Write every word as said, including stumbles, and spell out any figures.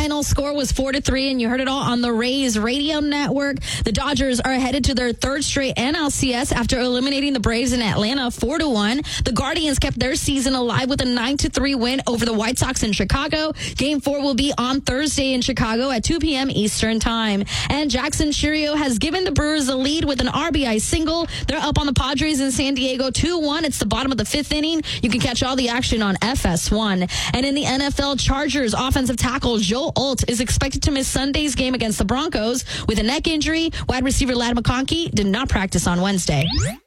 final score was four to three, and you heard it all on the Rays radio network. The Dodgers are headed to their third straight N L C S after eliminating the Braves in Atlanta four to one. The Guardians kept their season alive with a nine to three win over the White Sox in Chicago. Game four will be on Thursday in Chicago at two p.m. Eastern Time. And Jackson Chourio has given the Brewers a lead with an R B I single. They're up on the Padres in San Diego two one. It's the bottom of the fifth inning. You can catch all the action on F S one. And in the N F L, Chargers offensive tackle Joe Alt is expected to miss Sunday's game against the Broncos with a neck injury. Wide receiver Ladd McConkey did not practice on Wednesday.